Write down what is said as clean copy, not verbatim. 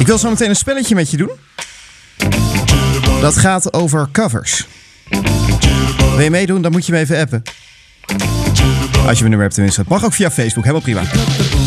Ik wil zo meteen een spelletje met je doen. Dat gaat over covers. Wil je meedoen? Dan moet je me even appen. Als je mijn nummer hebt tenminste. Het mag ook via Facebook, helemaal prima.